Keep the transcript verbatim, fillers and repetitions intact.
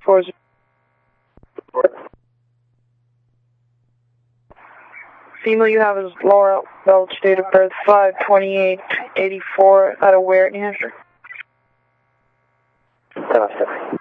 four zero. Female you have is Laura Welch, date of birth five twenty-eight eighty-four, out of Ware, New Hampshire. seven seven.